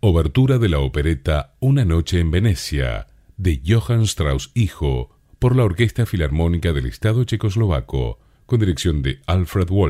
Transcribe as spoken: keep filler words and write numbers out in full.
Obertura de la opereta Una noche en Venecia, de Johann Strauss hijo, por la Orquesta Filarmónica del Estado Checoslovaco, con dirección de Alfred Wolf.